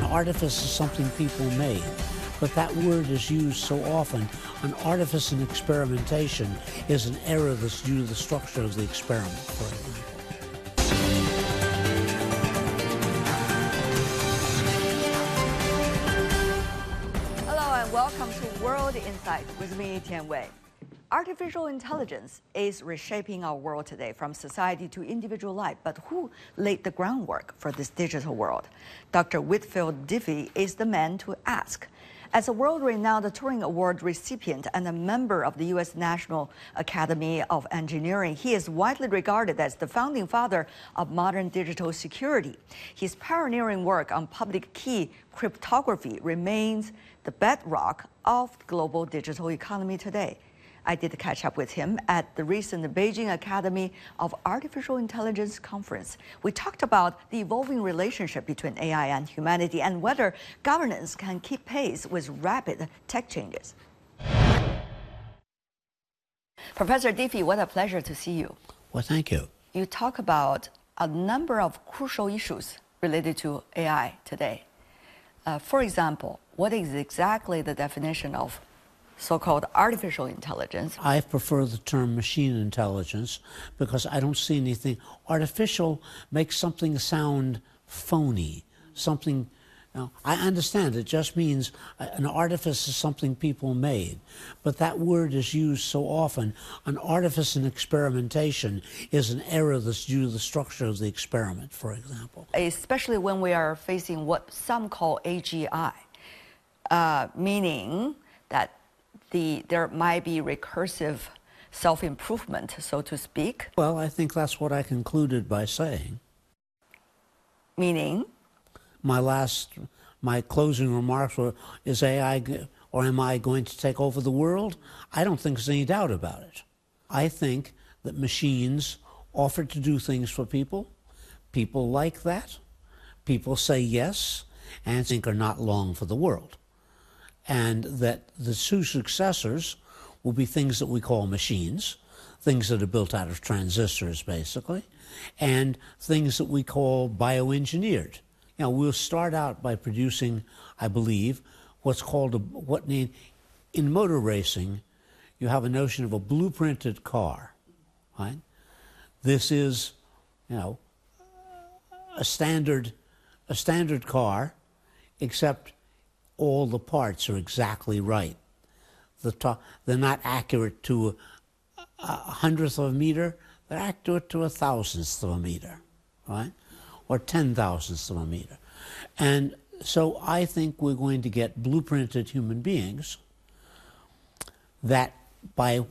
artifice is something people made, but that word is used so often. An artifice and experimentation is an error that's due to the structure of the experiment, for example. Hello and welcome to World Insight with me, Tian Wei. Artificial intelligence is reshaping our world today, from society to individual life. But who laid the groundwork for this digital world? Dr. Whitfield Diffie is the man to ask. As a world-renowned Turing Award recipient and a member of the U.S. National Academy of Engineering, he is widely regarded as the founding father of modern digital security. His pioneering work on public key cryptography remains the bedrock of the global digital economy today. I did catch up with him at the recent Beijing Academy of Artificial Intelligence conference. We talked about the evolving relationship between AI and humanity and whether governance can keep pace with rapid tech changes. Professor Diffie, what a pleasure to see you. Well, thank you. You talk about a number of crucial issues related to AI today. For example, what is exactly the definition of so-called artificial intelligence? I prefer the term machine intelligence because I don't see anything. Artificial makes something sound phony, something, I understand it just means an artifice is something people made, but that word is used so often. An artifice and experimentation is an error that's due to the structure of the experiment, for example. Especially when we are facing what some call AGI, meaning that there might be recursive self-improvement, so to speak. Well, I think that's what I concluded by saying. Meaning? My closing remarks were, is AI or am I going to take over the world? I don't think there's any doubt about it. I think that machines offer to do things for people. People like that. People say yes and think are not long for the world. And that the two successors will be things that we call machines, things that are built out of transistors, basically, and things that we call bioengineered. We'll start out by producing, I believe, what's called in motor racing, you have a notion of a blueprinted car, right? This is, a standard car, except all the parts are exactly right. They're not accurate to a hundredth of a meter, they're accurate to a thousandth of a meter, right? Or 10,000ths of a meter. And so I think we're going to get blueprinted human beings that by